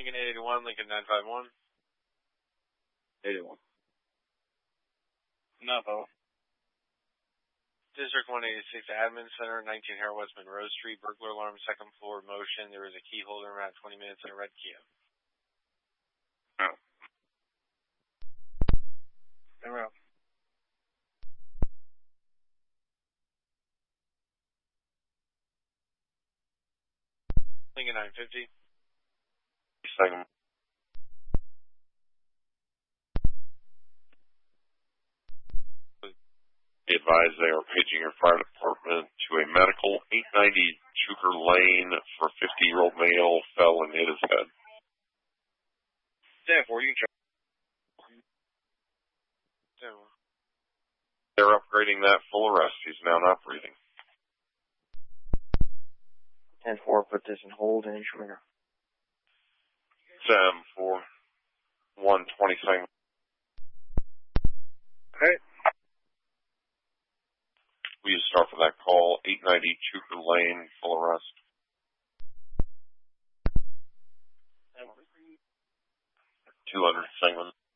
Lincoln 881, Lincoln 951. 81. Navajo. District 186 Admin Center, 19 Harold West Monroe Street. Burglar alarm, second floor motion. There was a key holder around 20 minutes and a red Kia. Oh. They're out. Lincoln 950. Second. Be advised they are paging your fire department to a medical 890 Chuker Lane for 50-year-old male fell and hit his head. 10-4, you can check. They're upgrading that full arrest. He's now not breathing. 10-4, put this in hold and trigger. 10-4, 120 seconds. Okay. Will you start for that call? 890 Chuker Lane, full arrest. 200 seconds.